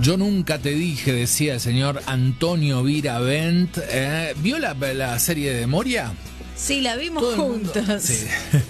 Yo nunca te dije, decía el señor Antonio Viravent. ¿Vio la serie de Moria? Sí, la vimos juntos. Sí.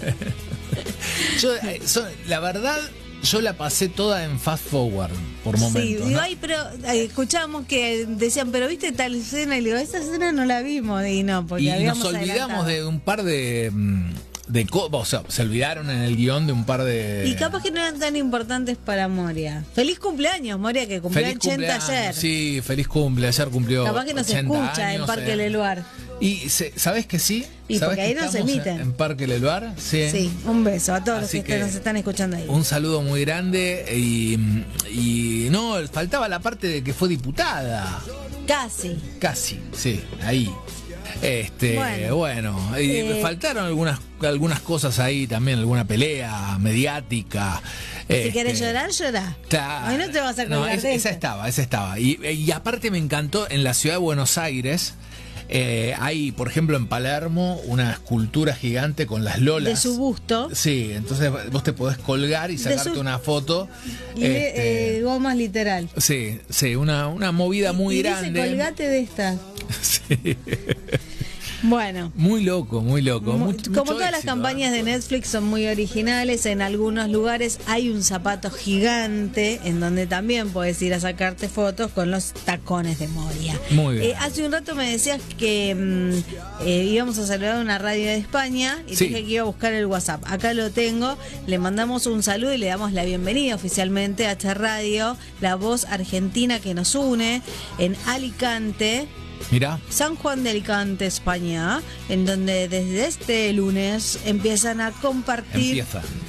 La verdad, yo la pasé toda en fast forward por momentos. Sí, ¿no? pero escuchábamos que decían, pero viste tal escena, y le digo, esa escena no la vimos, y no, porque y nos olvidamos de un par de o sea, se olvidaron en el guión de un par de... Y capaz que no eran tan importantes para Moria. Feliz cumpleaños, Moria, que cumplió 80 ayer. Sí, feliz cumple, ayer cumplió 80 capaz que nos escucha años, en Parque Leluar. Y ¿sabes que sí? Y ¿Sabes porque ahí nos emiten. En Parque Leluar? Sí. Sí, un beso a todos Así los que nos están escuchando ahí. Un saludo muy grande y no, faltaba la parte de que fue diputada. Casi, sí, ahí. Bueno, faltaron algunas cosas ahí también, alguna pelea mediática. Si querés llorar, llorá. Hoy no te vas a colgar de esa estaba. Y aparte me encantó en la ciudad de Buenos Aires. Hay, por ejemplo, en Palermo una escultura gigante con las lolas. De su busto. Sí, entonces vos te podés colgar y sacarte una foto. Gomas literal. Sí, una movida muy grande. Dice, colgate de esta. Sí. Bueno. Muy loco. Como todas las campañas de Netflix son muy originales, en algunos lugares hay un zapato gigante en donde también puedes ir a sacarte fotos con los tacones de Moria. Muy bien. Hace un rato me decías que íbamos a saludar a una radio de España y dije que iba a buscar el WhatsApp. Acá lo tengo, le mandamos un saludo y le damos la bienvenida oficialmente a esta radio, la voz argentina que nos une en Alicante. Mirá. San Juan de Alicante, España, en donde desde este lunes empiezan a compartir.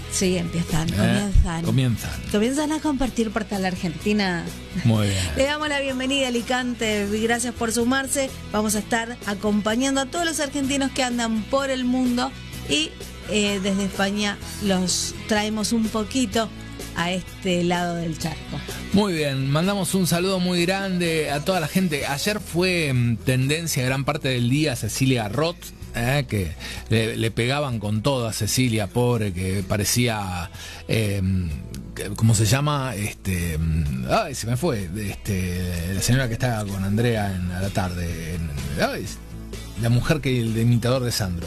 Comienzan a compartir Portal Argentina. Muy bien. Le damos la bienvenida a Alicante, gracias por sumarse. Vamos a estar acompañando a todos los argentinos que andan por el mundo y desde España los traemos un poquito a este lado del charco. Muy bien, mandamos un saludo muy grande a toda la gente. Ayer fue tendencia gran parte del día Cecilia Roth, que le pegaban con todo a Cecilia, pobre, que parecía ¿cómo se llama? Se me fue, la señora que está con Andrea a la tarde, la mujer el imitador de Sandro.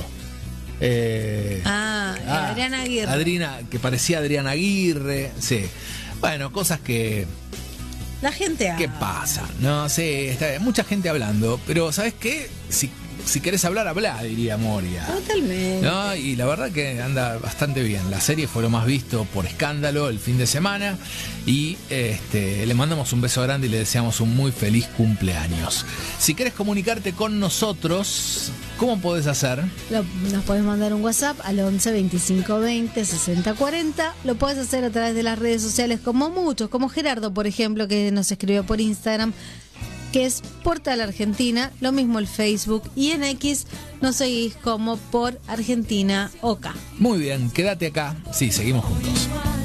Adriana Aguirre. Que parecía Adriana Aguirre, sí. Bueno, cosas que la gente habla. ¿Qué pasa? No sé, está mucha gente hablando, pero ¿sabes qué? Si querés hablar, hablá, diría Moria. Totalmente. ¿No? Y la verdad que anda bastante bien. La serie fue lo más visto por escándalo el fin de semana. Y le mandamos un beso grande y le deseamos un muy feliz cumpleaños. Si querés comunicarte con nosotros, ¿cómo podés hacer? Nos podés mandar un WhatsApp al 11 25 20 60 40. Lo podés hacer a través de las redes sociales, como muchos, como Gerardo, por ejemplo, que nos escribió por Instagram, que es Portal Argentina, lo mismo el Facebook, y en X nos seguís como por Argentina OK. Muy bien, quédate acá. Sí, seguimos juntos.